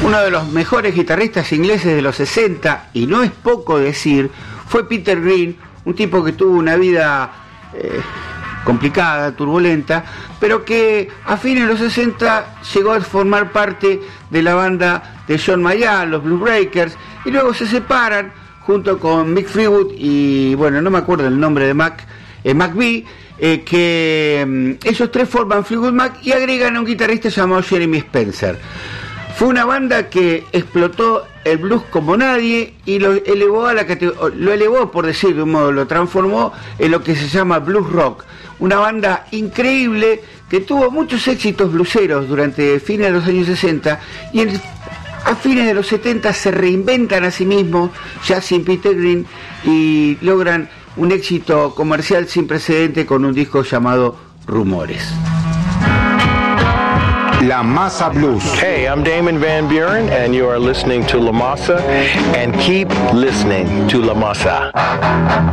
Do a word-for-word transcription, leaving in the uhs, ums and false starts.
Uno de los mejores guitarristas ingleses de los sesenta, y no es poco decir, fue Peter Green, un tipo que tuvo una vida eh, complicada, turbulenta, pero que a fines de los sesenta llegó a formar parte de la banda de John Mayall, los Blues Breakers, y luego se separan junto con Mick Fleetwood y, bueno, no me acuerdo el nombre de Mac, eh, McVie, eh, que eh, ellos tres forman Fleetwood Mac y agregan a un guitarrista llamado Jeremy Spencer. Fue una banda que explotó el blues como nadie y lo elevó a la categoría, lo elevó, por decir de un modo, lo transformó en lo que se llama blues rock. Una banda increíble que tuvo muchos éxitos blueseros durante fines de los años sesenta y en, a fines de los setenta se reinventan a sí mismos, ya sin Peter Green, y logran un éxito comercial sin precedente con un disco llamado Rumores. La Masa Blues. Hey, I'm Damon Van Buren, and you are listening to La Masa, and keep listening to La Masa.